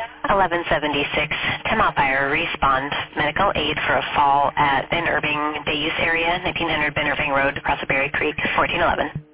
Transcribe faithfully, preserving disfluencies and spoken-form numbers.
eleven seventy-six, ten mile fire, respond. Medical aid for a fall at Ben Irving Day Use Area, nineteen hundred Ben Irving Road, across the Berry Creek, fourteen eleven.